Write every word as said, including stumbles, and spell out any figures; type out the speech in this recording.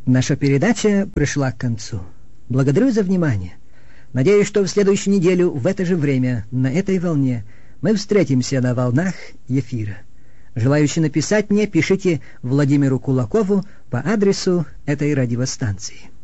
Наша передача пришла к концу. Благодарю за внимание. Надеюсь, что в следующую неделю в это же время, на этой волне, мы встретимся на волнах эфира. Желающие написать мне, пишите Владимиру Кулакову по адресу этой радиостанции.